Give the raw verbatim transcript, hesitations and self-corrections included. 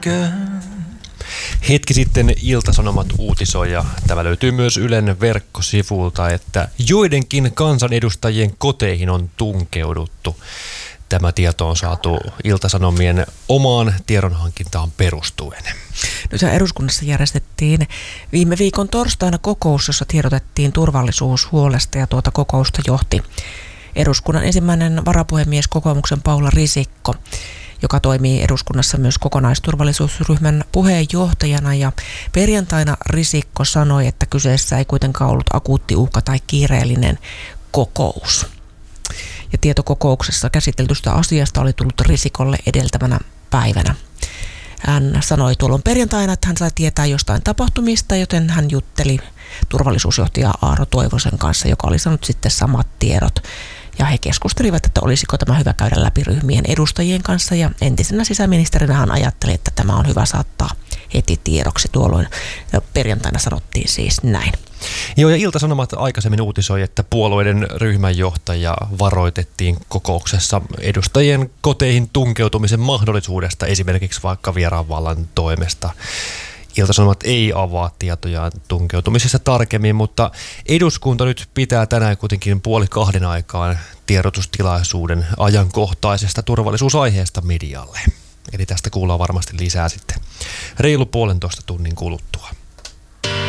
Hetki sitten Ilta-Sanomat uutisoi, ja tämä löytyy myös Ylen verkkosivulta, että joidenkin kansanedustajien koteihin on tunkeuduttu. Tämä tieto on saatu Ilta-Sanomien omaan tiedonhankintaan perustuen. Nyt eduskunnassa järjestettiin viime viikon torstaina kokous, jossa tiedotettiin turvallisuushuolesta, ja tuota kokousta johti eduskunnan ensimmäinen varapuhemies kokoomuksen Paula Risikko, joka toimii eduskunnassa myös kokonaisturvallisuusryhmän puheenjohtajana, ja perjantaina Risikko sanoi, että kyseessä ei kuitenkaan ollut akuutti uhka tai kiireellinen kokous. Ja tieto kokouksessa käsiteltystä asiasta oli tullut Risikolle edeltävänä päivänä. Hän sanoi tuolloin perjantaina, että hän sai tietää jostain tapahtumista, joten hän jutteli turvallisuusjohtaja Aaro Toivosen kanssa, joka oli saanut sitten samat tiedot. Ja he keskustelivat, että olisiko tämä hyvä käydä läpi ryhmien edustajien kanssa, ja entisenä sisäministerinä hän ajatteli, että tämä on hyvä saattaa heti tiedoksi. Tuolloin perjantaina sanottiin siis näin. Joo, ja Ilta-Sanomat aikaisemmin uutisoi, että puolueiden ryhmänjohtaja varoitettiin kokouksessa edustajien koteihin tunkeutumisen mahdollisuudesta, esimerkiksi vaikka vieraanvallan toimesta. Ilta-Sanomat ei avaa tietojaan tunkeutumisesta tarkemmin, mutta eduskunta nyt pitää tänään kuitenkin puoli kahden aikaan tiedotustilaisuuden ajankohtaisesta turvallisuusaiheesta medialle. Eli tästä kuullaan varmasti lisää sitten reilu puolentoista tunnin kuluttua.